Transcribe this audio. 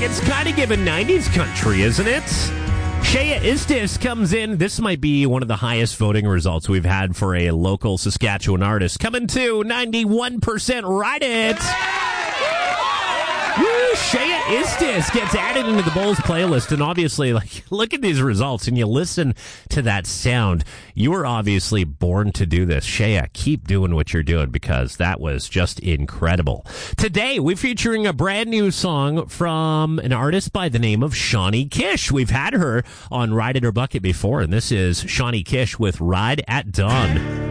It's kind of giving 90s country, isn't it? Shea Istis comes in. This might be one of the highest voting results we've had for a local Saskatchewan artist. Coming to 91%. Ride it. Woo, Shea Istis gets added into the Bulls playlist, and obviously, look at these results, and you listen to that sound. You were obviously born to do this. Shea, keep doing what you're doing, because that was just incredible. Today, we're featuring a brand new song from an artist by the name of Shawnee Kish. We've had her on Ride It or Bucket before, and this is Shawnee Kish with Ride at Dawn.